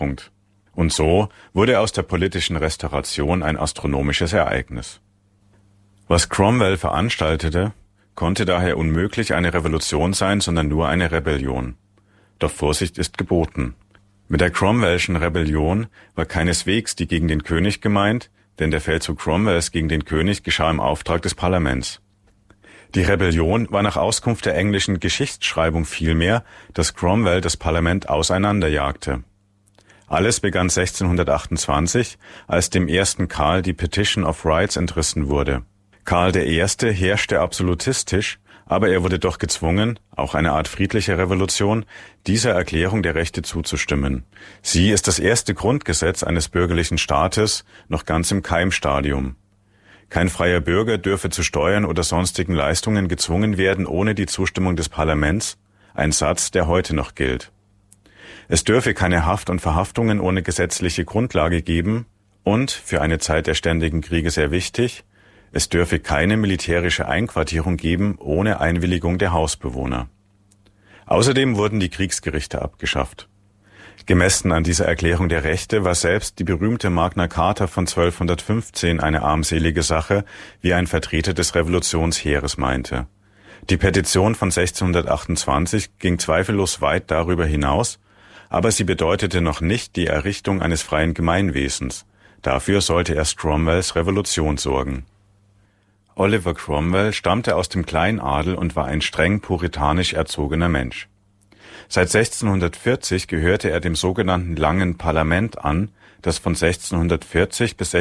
Und so wurde aus der politischen Restauration ein astronomisches Ereignis. Was Cromwell veranstaltete, konnte daher unmöglich eine Revolution sein, sondern nur eine Rebellion. Doch Vorsicht ist geboten. Mit der Cromwellschen Rebellion war keineswegs die gegen den König gemeint, denn der Feldzug Cromwells gegen den König geschah im Auftrag des Parlaments. Die Rebellion war nach Auskunft der englischen Geschichtsschreibung vielmehr, dass Cromwell das Parlament auseinanderjagte. Alles begann 1628, als dem ersten Karl die Petition of Rights entrissen wurde. Karl I. herrschte absolutistisch, aber er wurde doch gezwungen, auch eine Art friedliche Revolution, dieser Erklärung der Rechte zuzustimmen. Sie ist das erste Grundgesetz eines bürgerlichen Staates, noch ganz im Keimstadium. Kein freier Bürger dürfe zu Steuern oder sonstigen Leistungen gezwungen werden ohne die Zustimmung des Parlaments, ein Satz, der heute noch gilt. Es dürfe keine Haft und Verhaftungen ohne gesetzliche Grundlage geben und, für eine Zeit der ständigen Kriege sehr wichtig, es dürfe keine militärische Einquartierung geben ohne Einwilligung der Hausbewohner. Außerdem wurden die Kriegsgerichte abgeschafft. Gemessen an dieser Erklärung der Rechte war selbst die berühmte Magna Carta von 1215 eine armselige Sache, wie ein Vertreter des Revolutionsheeres meinte. Die Petition von 1628 ging zweifellos weit darüber hinaus, aber sie bedeutete noch nicht die Errichtung eines freien Gemeinwesens. Dafür sollte erst Cromwells Revolution sorgen. Oliver Cromwell stammte aus dem Kleinadel und war ein streng puritanisch erzogener Mensch. Seit 1640 gehörte er dem sogenannten Langen Parlament an, das von 1640 bis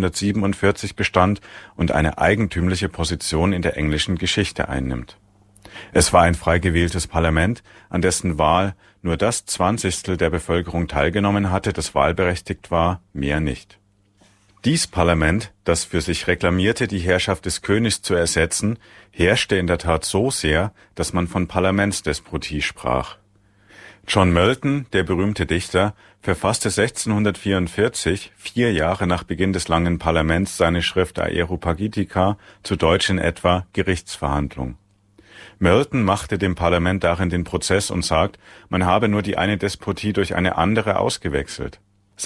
1647 bestand und eine eigentümliche Position in der englischen Geschichte einnimmt. Es war ein frei gewähltes Parlament, an dessen Wahl nur das 20. der Bevölkerung teilgenommen hatte, das wahlberechtigt war, mehr nicht. Dies Parlament, das für sich reklamierte, die Herrschaft des Königs zu ersetzen, herrschte in der Tat so sehr, dass man von Parlamentsdespotie sprach. John Milton, der berühmte Dichter, verfasste 1644, 4 Jahre nach Beginn des Langen Parlaments, seine Schrift Aeropagitica, zu Deutsch in etwa Gerichtsverhandlung. Milton machte dem Parlament darin den Prozess und sagt, man habe nur die eine Despotie durch eine andere ausgewechselt.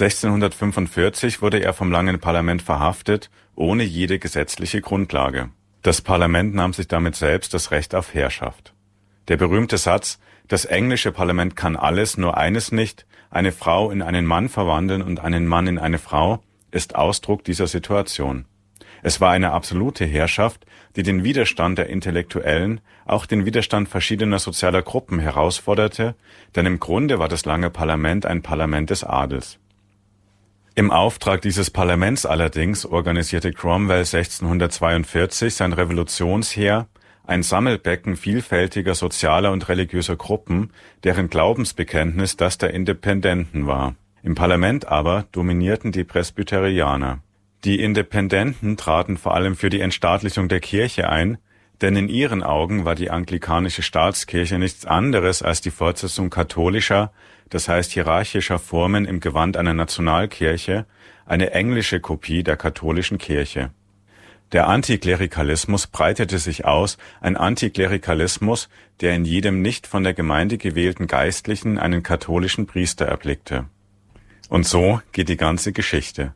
1645 wurde er vom Langen Parlament verhaftet, ohne jede gesetzliche Grundlage. Das Parlament nahm sich damit selbst das Recht auf Herrschaft. Der berühmte Satz, das englische Parlament kann alles, nur eines nicht, eine Frau in einen Mann verwandeln und einen Mann in eine Frau, ist Ausdruck dieser Situation. Es war eine absolute Herrschaft, die den Widerstand der Intellektuellen, auch den Widerstand verschiedener sozialer Gruppen herausforderte, denn im Grunde war das Lange Parlament ein Parlament des Adels. Im Auftrag dieses Parlaments allerdings organisierte Cromwell 1642 sein Revolutionsheer, ein Sammelbecken vielfältiger sozialer und religiöser Gruppen, deren Glaubensbekenntnis das der Independenten war. Im Parlament aber dominierten die Presbyterianer. Die Independenten traten vor allem für die Entstaatlichung der Kirche ein, denn in ihren Augen war die anglikanische Staatskirche nichts anderes als die Fortsetzung katholischer, das heißt hierarchischer Formen im Gewand einer Nationalkirche, eine englische Kopie der katholischen Kirche. Der Antiklerikalismus breitete sich aus, ein Antiklerikalismus, der in jedem nicht von der Gemeinde gewählten Geistlichen einen katholischen Priester erblickte. Und so geht die ganze Geschichte.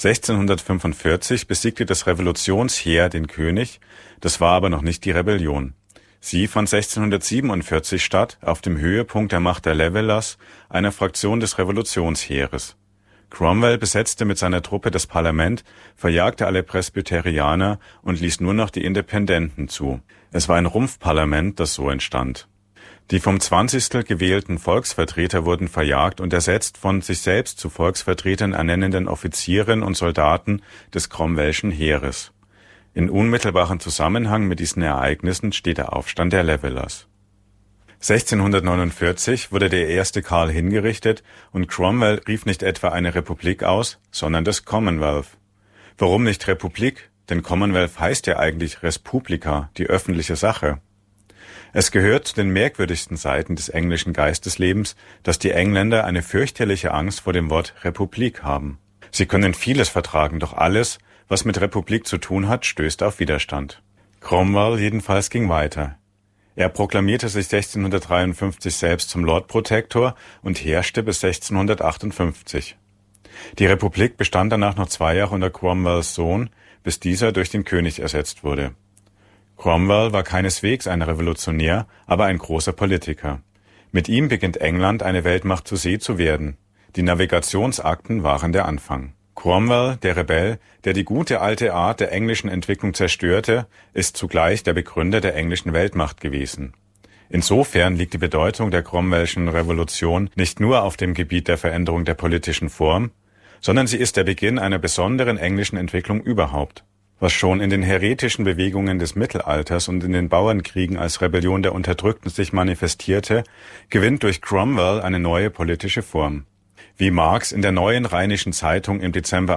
1645 besiegte das Revolutionsheer den König, das war aber noch nicht die Rebellion. Sie fand 1647 statt, auf dem Höhepunkt der Macht der Levelers, einer Fraktion des Revolutionsheeres. Cromwell besetzte mit seiner Truppe das Parlament, verjagte alle Presbyterianer und ließ nur noch die Independenten zu. Es war ein Rumpfparlament, das so entstand. Die vom 20. gewählten Volksvertreter wurden verjagt und ersetzt von sich selbst zu Volksvertretern ernennenden Offizieren und Soldaten des Cromwellschen Heeres. In unmittelbarem Zusammenhang mit diesen Ereignissen steht der Aufstand der Levelers. 1649 wurde der erste Karl hingerichtet und Cromwell rief nicht etwa eine Republik aus, sondern das Commonwealth. Warum nicht Republik? Denn Commonwealth heißt ja eigentlich Res Publica, die öffentliche Sache. Es gehört zu den merkwürdigsten Seiten des englischen Geisteslebens, dass die Engländer eine fürchterliche Angst vor dem Wort Republik haben. Sie können vieles vertragen, doch alles, was mit Republik zu tun hat, stößt auf Widerstand. Cromwell jedenfalls ging weiter. Er proklamierte sich 1653 selbst zum Lord Protector und herrschte bis 1658. Die Republik bestand danach noch 2 Jahre unter Cromwells Sohn, bis dieser durch den König ersetzt wurde. Cromwell war keineswegs ein Revolutionär, aber ein großer Politiker. Mit ihm beginnt England eine Weltmacht zur See zu werden. Die Navigationsakten waren der Anfang. Cromwell, der Rebell, der die gute alte Art der englischen Entwicklung zerstörte, ist zugleich der Begründer der englischen Weltmacht gewesen. Insofern liegt die Bedeutung der Cromwellschen Revolution nicht nur auf dem Gebiet der Veränderung der politischen Form, sondern sie ist der Beginn einer besonderen englischen Entwicklung überhaupt. Was schon in den häretischen Bewegungen des Mittelalters und in den Bauernkriegen als Rebellion der Unterdrückten sich manifestierte, gewinnt durch Cromwell eine neue politische Form. Wie Marx in der Neuen Rheinischen Zeitung im Dezember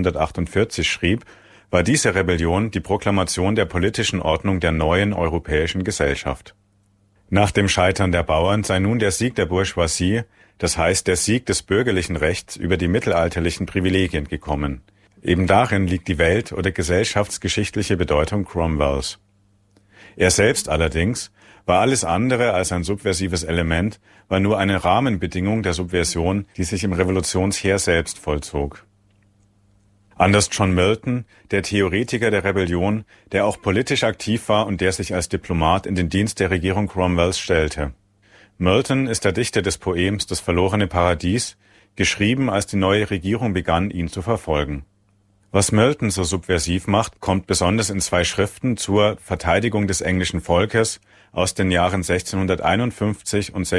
1848 schrieb, war diese Rebellion die Proklamation der politischen Ordnung der neuen europäischen Gesellschaft. Nach dem Scheitern der Bauern sei nun der Sieg der Bourgeoisie, das heißt der Sieg des bürgerlichen Rechts über die mittelalterlichen Privilegien gekommen. Eben darin liegt die welt- oder gesellschaftsgeschichtliche Bedeutung Cromwells. Er selbst allerdings war alles andere als ein subversives Element, war nur eine Rahmenbedingung der Subversion, die sich im Revolutionsheer selbst vollzog. Anders John Milton, der Theoretiker der Rebellion, der auch politisch aktiv war und der sich als Diplomat in den Dienst der Regierung Cromwells stellte. Milton ist der Dichter des Poems Das verlorene Paradies, geschrieben, als die neue Regierung begann, ihn zu verfolgen. Was Milton so subversiv macht, kommt besonders in 2 Schriften zur Verteidigung des englischen Volkes aus den Jahren 1651 und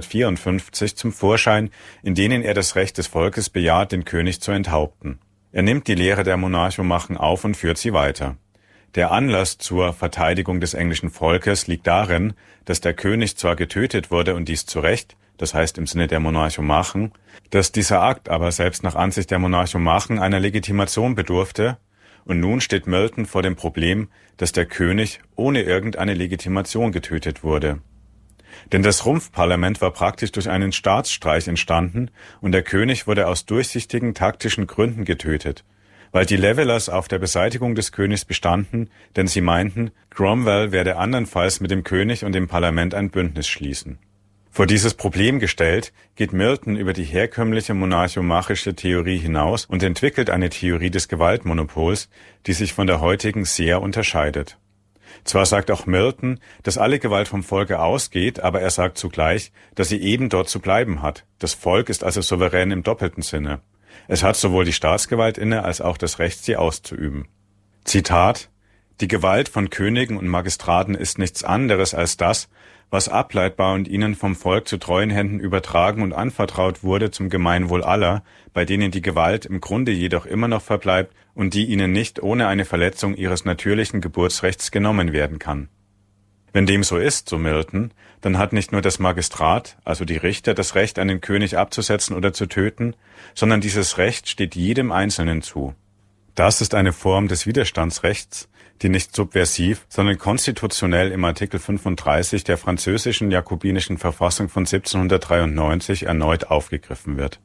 1654 zum Vorschein, in denen er das Recht des Volkes bejaht, den König zu enthaupten. Er nimmt die Lehre der Monarchomachen auf und führt sie weiter. Der Anlass zur Verteidigung des englischen Volkes liegt darin, dass der König zwar getötet wurde und dies zu Recht, das heißt im Sinne der Monarchomachen, dass dieser Akt aber selbst nach Ansicht der Monarchomachen einer Legitimation bedurfte, und nun steht Milton vor dem Problem, dass der König ohne irgendeine Legitimation getötet wurde. Denn das Rumpfparlament war praktisch durch einen Staatsstreich entstanden und der König wurde aus durchsichtigen taktischen Gründen getötet, weil die Levelers auf der Beseitigung des Königs bestanden, denn sie meinten, Cromwell werde andernfalls mit dem König und dem Parlament ein Bündnis schließen. Vor dieses Problem gestellt, geht Milton über die herkömmliche monarchomachische Theorie hinaus und entwickelt eine Theorie des Gewaltmonopols, die sich von der heutigen sehr unterscheidet. Zwar sagt auch Milton, dass alle Gewalt vom Volke ausgeht, aber er sagt zugleich, dass sie eben dort zu bleiben hat. Das Volk ist also souverän im doppelten Sinne. Es hat sowohl die Staatsgewalt inne als auch das Recht, sie auszuüben. Zitat: Die Gewalt von Königen und Magistraten ist nichts anderes als das, was ableitbar und ihnen vom Volk zu treuen Händen übertragen und anvertraut wurde zum Gemeinwohl aller, bei denen die Gewalt im Grunde jedoch immer noch verbleibt und die ihnen nicht ohne eine Verletzung ihres natürlichen Geburtsrechts genommen werden kann. Wenn dem so ist, so Milton, dann hat nicht nur das Magistrat, also die Richter, das Recht, einen König abzusetzen oder zu töten, sondern dieses Recht steht jedem Einzelnen zu. Das ist eine Form des Widerstandsrechts, die nicht subversiv, sondern konstitutionell im Artikel 35 der französischen jakobinischen Verfassung von 1793 erneut aufgegriffen wird.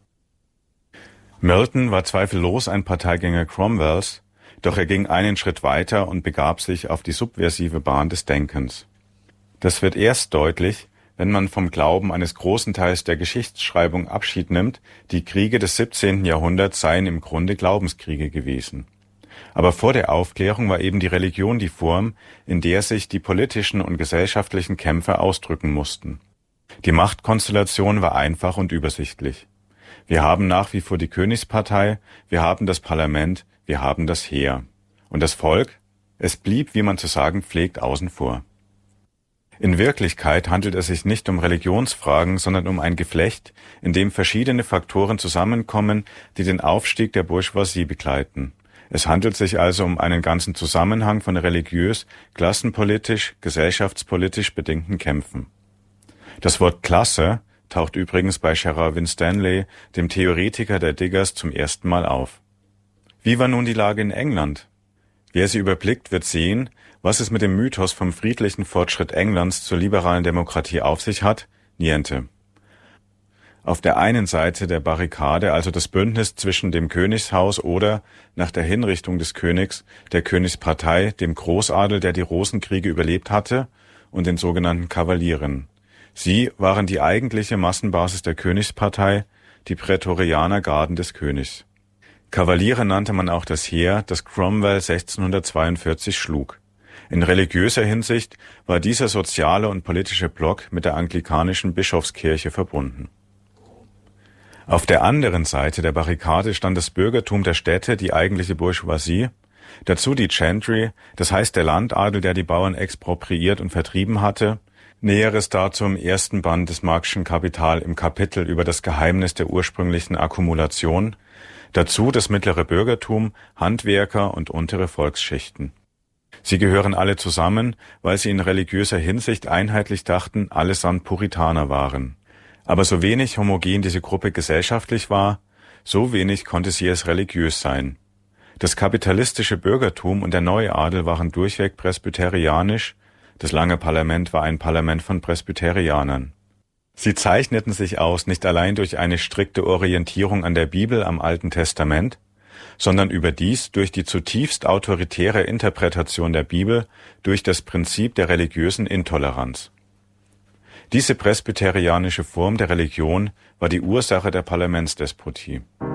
Milton war zweifellos ein Parteigänger Cromwells, doch er ging einen Schritt weiter und begab sich auf die subversive Bahn des Denkens. Das wird erst deutlich, wenn man vom Glauben eines großen Teils der Geschichtsschreibung Abschied nimmt, die Kriege des 17. Jahrhunderts seien im Grunde Glaubenskriege gewesen. Aber vor der Aufklärung war eben die Religion die Form, in der sich die politischen und gesellschaftlichen Kämpfe ausdrücken mussten. Die Machtkonstellation war einfach und übersichtlich. Wir haben nach wie vor die Königspartei, wir haben das Parlament, wir haben das Heer. Und das Volk? Es blieb, wie man zu sagen pflegt, außen vor. In Wirklichkeit handelt es sich nicht um Religionsfragen, sondern um ein Geflecht, in dem verschiedene Faktoren zusammenkommen, die den Aufstieg der Bourgeoisie begleiten. Es handelt sich also um einen ganzen Zusammenhang von religiös, klassenpolitisch, gesellschaftspolitisch bedingten Kämpfen. Das Wort Klasse taucht übrigens bei Gerard Winstanley, dem Theoretiker der Diggers, zum ersten Mal auf. Wie war nun die Lage in England? Wer sie überblickt, wird sehen, was es mit dem Mythos vom friedlichen Fortschritt Englands zur liberalen Demokratie auf sich hat. Niente. Auf der einen Seite der Barrikade also das Bündnis zwischen dem Königshaus oder, nach der Hinrichtung des Königs, der Königspartei, dem Großadel, der die Rosenkriege überlebt hatte, und den sogenannten Kavalieren. Sie waren die eigentliche Massenbasis der Königspartei, die Prätorianergarden des Königs. Kavaliere nannte man auch das Heer, das Cromwell 1642 schlug. In religiöser Hinsicht war dieser soziale und politische Block mit der anglikanischen Bischofskirche verbunden. Auf der anderen Seite der Barrikade stand das Bürgertum der Städte, die eigentliche Bourgeoisie, dazu die Gentry, das heißt der Landadel, der die Bauern expropriiert und vertrieben hatte. Näheres dazu im ersten Band des Marx'schen Kapital im Kapitel über das Geheimnis der ursprünglichen Akkumulation, dazu das mittlere Bürgertum, Handwerker und untere Volksschichten. Sie gehören alle zusammen, weil sie in religiöser Hinsicht einheitlich dachten, allesamt Puritaner waren. Aber so wenig homogen diese Gruppe gesellschaftlich war, so wenig konnte sie es religiös sein. Das kapitalistische Bürgertum und der Neuadel waren durchweg presbyterianisch, das lange Parlament war ein Parlament von Presbyterianern. Sie zeichneten sich aus nicht allein durch eine strikte Orientierung an der Bibel, am Alten Testament, sondern überdies durch die zutiefst autoritäre Interpretation der Bibel durch das Prinzip der religiösen Intoleranz. Diese presbyterianische Form der Religion war die Ursache der Parlamentsdespotie.